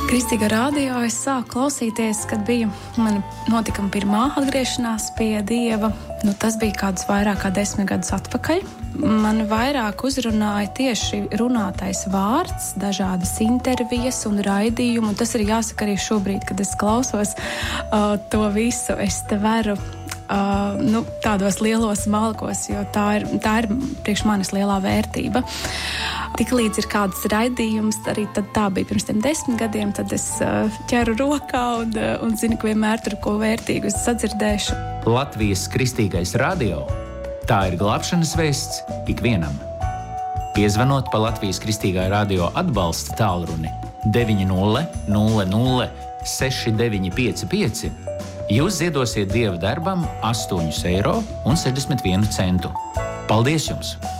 Kristīga radio es sāku klausīties, kad bija mana notikuma pirmā atgriešanās pie Dieva. Tas bija kādus vairāk kā 10 gadus atpakaļ. Man vairāk uzrunāja tieši runātais vārds, dažādas intervijas un raidījumu. Un tas ir jāsaka arī šobrīd, kad es klausos to visu. Es te veru tādos lielos malkos, jo tā ir priekš manis lielā vērtība. Tik līdz ir kāds raidījums, arī tad tā bija pirms 10 gadiem, tad es ķeru rokā un zinu, ka vienmēr tur ko vērtīgu es sadzirdēšu. Latvijas Kristīgais radio – tā ir glābšanas vēsts ikvienam. Piezvanot pa Latvijas Kristīgā radio atbalsta tālruni 900 6955, jūs ziedosiet Dieva darbam 8,61 eiro. Paldies jums!